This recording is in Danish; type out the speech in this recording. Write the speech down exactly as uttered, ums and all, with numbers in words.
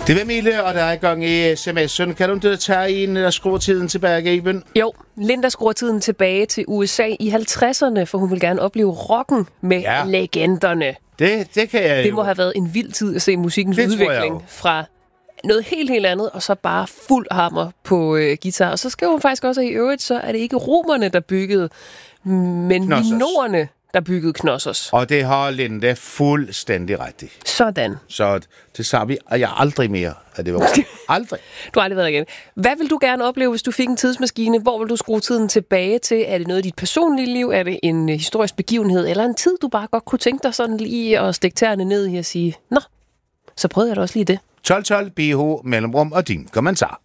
Det var Mille, og der er i gang i sms'en. Kan du ikke tage en, der skruer tiden tilbage, Iben? Jo, Linda skruer tiden tilbage til U S A i halvtredserne, for hun vil gerne opleve rocken med ja. legenderne. Det, det kan jeg Det jo. må have været en vild tid at se musikkens Det udvikling fra noget helt, helt andet, og så bare fuld hammer på øh, guitar. Og så skriver hun faktisk også, at i øvrigt, så er det ikke romerne, der byggede, men minorerne, der byggede Knossos. Og det har Linda fuldstændig ret i. Sådan. Så det sagde vi, og jeg aldrig mere, at det var aldrig. Du har aldrig været igen. Hvad vil du gerne opleve, hvis du fik en tidsmaskine? Hvor vil du skrue tiden tilbage til? Er det noget i dit personlige liv? Er det en historisk begivenhed? Eller en tid, du bare godt kunne tænke dig sådan lige at stikke tæerne ned i og sige, nå, så prøvede jeg da også lige det. tolv tolv B H mellemrum og din kommentar.